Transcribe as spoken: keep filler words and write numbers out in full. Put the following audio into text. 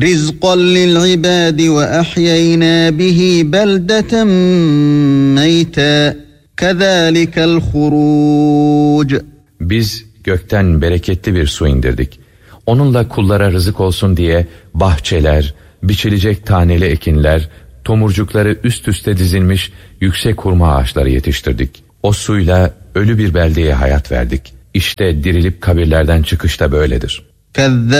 رِزْقًا لِلْعِبَادِ وَأَحْيَيْنَا بِهِ بَلْدَةً مَيْتًا كَذَٰلِكَ الْخُرُوجُ. Biz gökten bereketli bir su indirdik. Onunla kullara rızık olsun diye bahçeler, biçilecek taneli ekinler, tomurcukları üst üste dizilmiş yüksek hurma ağaçları yetiştirdik. O suyla ölü bir beldeye hayat verdik. İşte dirilip kabirlerden çıkış da böyledir.